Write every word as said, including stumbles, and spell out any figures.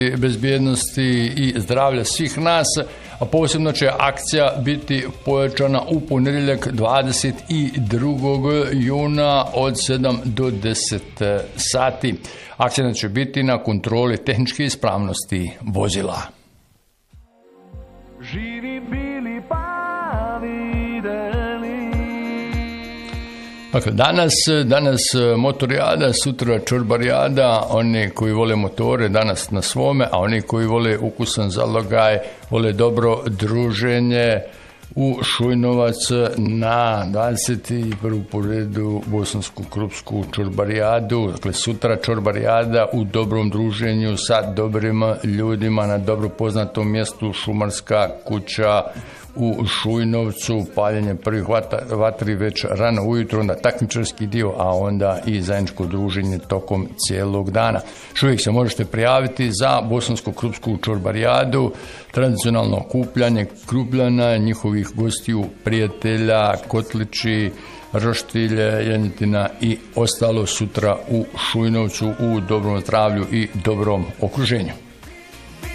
bezbjednosti i zdravlja svih nas, a posebno će akcija biti pojačana u ponedjeljak dvadeset drugog juna od sedam do deset sati. Akcija će biti na kontroli tehničke ispravnosti vozila. Živi bili pa videli. Dakle, danas, danas motorijada, sutra čorbarijada, oni koji vole motore danas na svome, a oni koji vole ukusan zalogaj, vole dobro druženje u Šujnovac na dvadeset prvu po redu bosansku krupsku čorbarijadu. Dakle, sutra čorbarijada u dobrom druženju sa dobrim ljudima na dobro poznatom mjestu Šumarska kuća u Šujnovcu, paljenje prvih vatri već rano ujutro, onda takmičarski dio, a onda i zajedničko druženje tokom cijelog dana. Još uvijek se možete prijaviti za bosansko-krupsku čorbarijadu, tradicionalno okupljanje krupljana, njihovih gostiju, prijatelja, kotlići, roštilje, janjetina i ostalo sutra u Šujnovcu u dobrom zdravlju i dobrom okruženju.